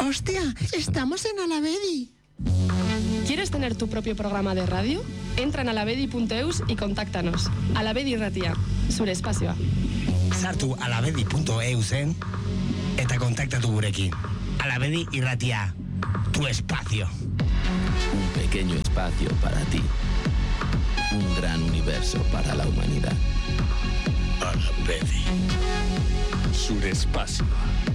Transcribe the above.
Hostia, estamos en Alavedi. ¿Quieres tener tu propio programa de radio? Entra en alavedi.eus y contáctanos. Alavedi Irratia, zure espazioa. Sartu alavedi.eusen eta kontaktatu gurekin. Alavedi Irratia, tu espacio. Un pequeño espacio para ti. Un gran universo para la humanidad. Alavedi, zure espazioa.